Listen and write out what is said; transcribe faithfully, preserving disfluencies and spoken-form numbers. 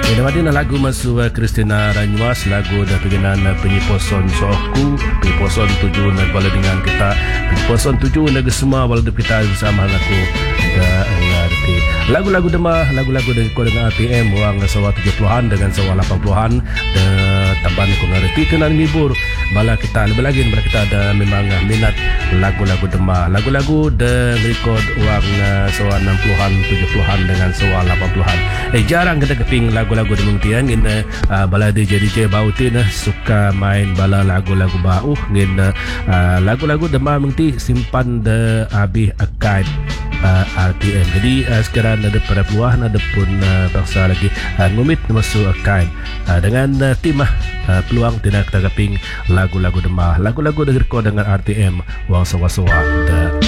Ini na lagu masuk Christina Ranywas, lagu dah pengenan penyiposon soku, penyiposon tujuh nak bala dengan kita, penyiposon tujuh nak semua bala kita bersama aku. Dah ngerti. Lagu-lagu demah, lagu-lagu dengan kau dengan A T M wang sawa tujuh puluhan dengan sawa lapan puluhan dan taban aku ngerti kena ngibur. Bala kita lebih lagi bala kita ada memang minat lagu-lagu demah, lagu-lagu dan record wang sawa enam puluhan, tujuh puluhan dengan sawa lapan puluhan. Eh jarang kita keping lagu-lagu demang tiang ini uh, bala D J D J bautin suka main bala lagu-lagu bau ngin uh, lagu-lagu demah mengti simpan de habis akad uh, R T M. Jadi uh, sekarang ada pada peluang ada pun uh, bangsa lagi uh, ngumit masuk akad uh, dengan uh, tim uh, peluang tidak kita keping lagu-lagu demah, lagu-lagu dengan record dengan R T M wang sawa-sawa